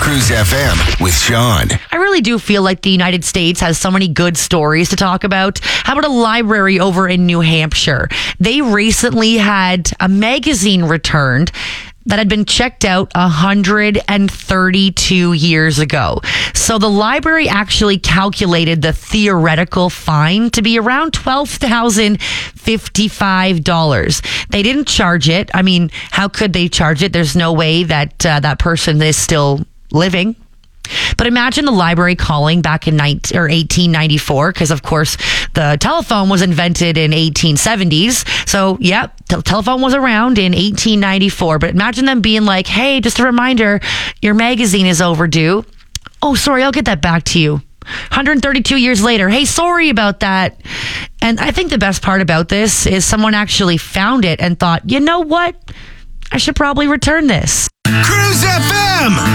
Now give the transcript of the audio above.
Cruise FM with Sean. I really do feel like the United States has so many good stories to talk about. How about a library over in New Hampshire? They recently had a magazine returned that had been checked out 132 years ago. So the library actually calculated the theoretical fine to be around $12,055. They didn't charge it. I mean, how could they charge it? There's no way that that person is still living. But imagine the library calling back in 1894, because of course the telephone was invented in 1870s. So yeah, the telephone was around in 1894. But imagine them being like, hey, just a reminder, your magazine is overdue. Oh, sorry, I'll get that back to you. 132 years later, hey, sorry about that. And I think the best part about this is someone actually found it and thought, you know what? I should probably return this. Cruise FM!